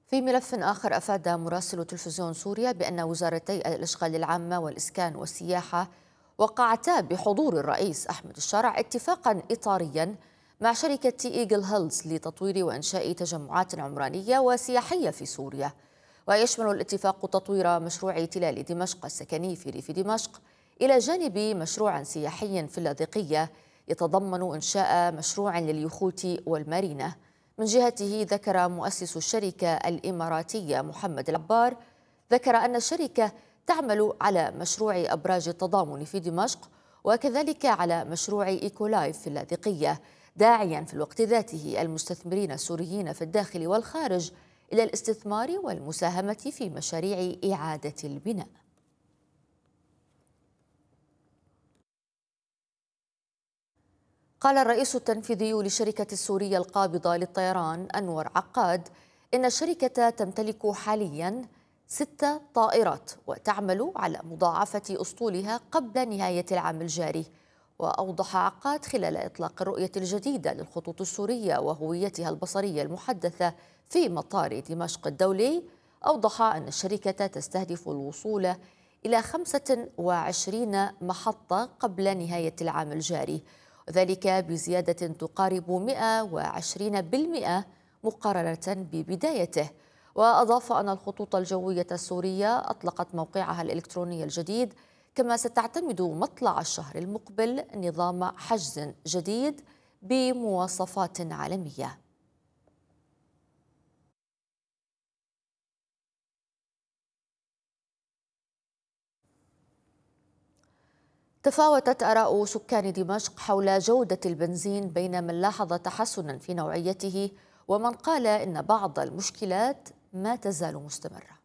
في ملف آخر، أفاد مراسل تلفزيون سوريا بأن وزارتي الإشغال العامة والإسكان والسياحة وقعتا بحضور الرئيس أحمد الشرع اتفاقا إطاريا مع شركة تي إيجل هيلز لتطوير وإنشاء تجمعات عمرانية وسياحية في سوريا. ويشمل الاتفاق تطوير مشروع تلال دمشق السكني في ريف دمشق إلى جانب مشروع سياحي في اللاذقية يتضمن إنشاء مشروع لليخوت والمارينا. من جهته، ذكر مؤسس الشركة الإماراتية محمد العبار أن الشركة تعمل على مشروع أبراج التضامن في دمشق وكذلك على مشروع إيكولايف في اللاذقية، داعيا في الوقت ذاته المستثمرين السوريين في الداخل والخارج إلى الاستثمار والمساهمة في مشاريع إعادة البناء. قال الرئيس التنفيذي للشركة السورية القابضة للطيران أنور عقاد إن الشركة تمتلك حالياً 6 طائرات وتعمل على مضاعفة أسطولها قبل نهاية العام الجاري. وأوضح عقاد خلال إطلاق الرؤية الجديدة للخطوط السورية وهويتها البصرية المحدثة في مطار دمشق الدولي، أوضح أن الشركة تستهدف الوصول إلى 25 محطة قبل نهاية العام الجاري، وذلك بزيادة تقارب 120% مقارنة ببدايته. وأضاف أن الخطوط الجوية السورية أطلقت موقعها الإلكتروني الجديد، كما ستعتمد مطلع الشهر المقبل نظام حجز جديد بمواصفات عالمية. تفاوتت آراء سكان دمشق حول جودة البنزين بين من لاحظ تحسنا في نوعيته ومن قال إن بعض المشكلات ما تزال مستمرة.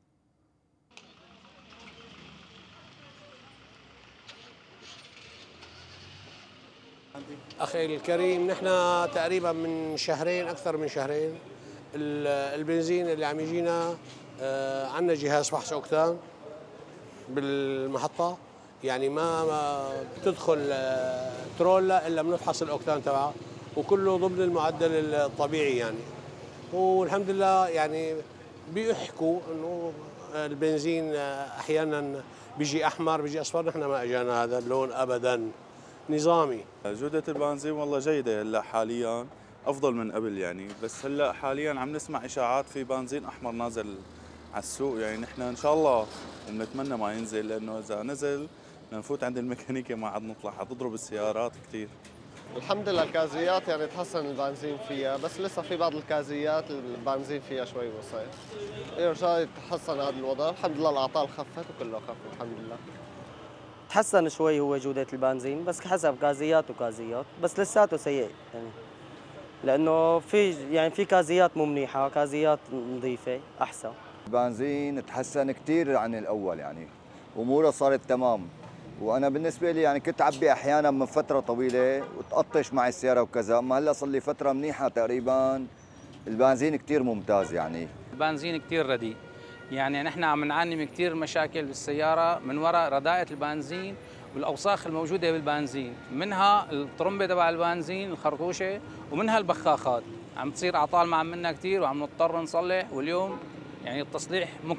أخي الكريم، نحن تقريبا من شهرين، أكثر من شهرين، البنزين اللي عم يجينا عندنا جهاز فحص أوكتان بالمحطة، يعني ما بتدخل ترولا إلا بنفحص الأوكتان تبعها وكله ضمن المعدل الطبيعي يعني. والحمد لله يعني بيحكوا إنه البنزين أحيانا بيجي أحمر بيجي أصفر، نحن ما أجانا هذا اللون أبدا، نظامي. جودة البنزين والله جيدة هلا حاليا، أفضل من قبل يعني، بس هلا حاليا عم نسمع إشاعات في بنزين أحمر نازل على السوق، يعني نحن إن شاء الله بنتمنى ما ينزل، لأنه إذا نزل نفوت عند الميكانيكي ما عاد نطلع، حتضرب السيارات كثير. الحمد لله الكازيات يعني تحسن البنزين فيها، بس لسه في بعض الكازيات البنزين فيها شوي بسيط. ان شاء الله يتحسن هذا الوضع، الحمد لله الاعطال خفت وكله خف الحمد لله. تحسن شوي هو جودة البنزين، بس حسب كازيات وكازيات، بس لساته سيء يعني، لأنه في كازيات مو منيحة، كازيات نظيفة أحسن. البنزين تحسن كثير عن الأول يعني، أموره صارت تمام. وأنا بالنسبة لي يعني كنت أعبي أحيانا من فترة طويلة وتقطش معي السيارة وكذا، أما هلا صار لي فترة منيحة تقريبا. البنزين كثير ممتاز يعني. البنزين كثير رديء، يعني نحن عم نعاني من كثير مشاكل بالسيارة من وراء رداءة البنزين والأوساخ الموجودة بالبنزين، منها الطرمبة تبع البنزين الخرطوشة ومنها البخاخات، عم تصير أعطال ما عم منا كثير وعم نضطر نصلح، واليوم يعني التصليح